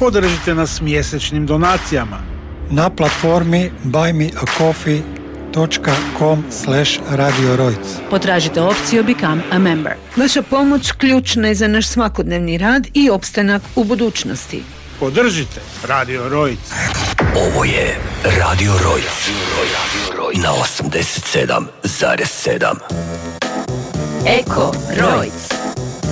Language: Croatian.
Podržite nas mjesečnim donacijama na platformi buymeacoffee.com/Radio Rojc. Potražite opciju Become a Member. Vaša pomoć ključna je za naš svakodnevni rad i opstanak u budućnosti. Podržite Radio Rojc. Ovo je Radio Rojc na 87,7. Eko Rojc.